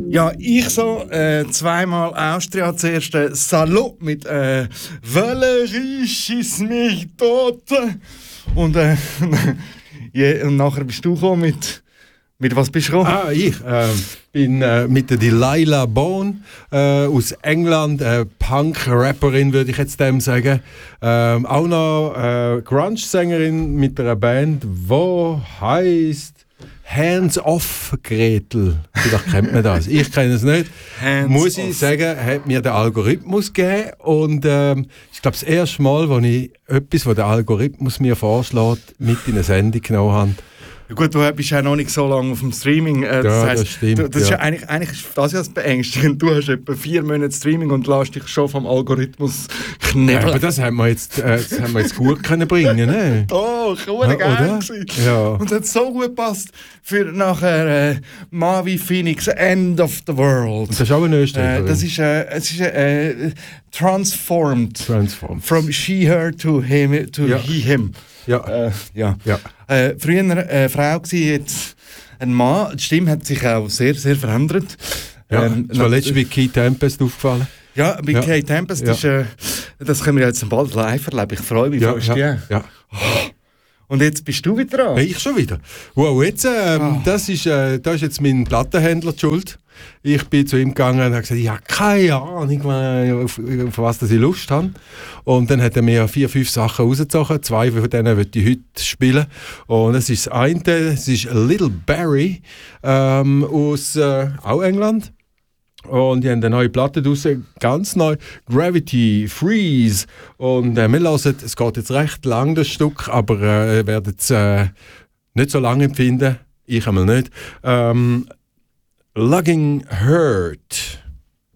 Ja, ich so zweimal Austria, zuerst Salot mit Valerie ist mich tot und und nachher bist du gekommen mit was bist du gekommen? Ich bin mit der Delilah Bone aus England, Punk-Rapperin würde ich jetzt dem sagen. Auch noch Grunge-Sängerin mit einer Band, die heisst Hands Off Gretel. Vielleicht kennt man das. Ich kenne es nicht. Muss ich sagen, hat mir der Algorithmus gegeben. Und ich glaube, das erste Mal, wo ich etwas, was der Algorithmus mir vorschlägt, mit in eine Sendung genommen habe. Ja gut, du bist ja noch nicht so lange auf dem Streaming. Das stimmt. Das ist ja eigentlich ist das ja das Beängstigende. Du hast etwa 4 Monate Streaming und lässt dich schon vom Algorithmus knebeln. Ja, aber das haben wir jetzt gut können bringen, ne? Doch, cool, geil gewesen. Ja. Und es hat so gut gepasst für nachher Mavi Phoenix, End of the World. Und das ist auch eine Österreicherin. Das ist Transformed. From she, her to him, to he, him. Ja. Früher eine Frau war, jetzt ein Mann. Die Stimme hat sich auch sehr, sehr verändert. Ja, das war letztens bei Key Tempest aufgefallen. Ja, bei Key Tempest ist, das können wir jetzt bald live erleben. Ich freue mich. Ja. Und jetzt bist du wieder dran. Ich schon wieder. Wow, jetzt, da ist jetzt mein Plattenhändler die Schuld. Ich bin zu ihm gegangen und habe gesagt, ich habe keine Ahnung, auf was ich Lust habe. Und dann hat er mir 4, 5 Sachen rausgezogen. 2 von denen möchte ich heute spielen. Und das ist das eine, das ist Little Barry aus auch England. Und die haben eine neue Platte draussen, ganz neu, Gravity Freeze. Und wir hören, es geht jetzt recht lang, das Stück, aber ihr werdet es nicht so lange empfinden. Ich einmal nicht. Lugging Hurt.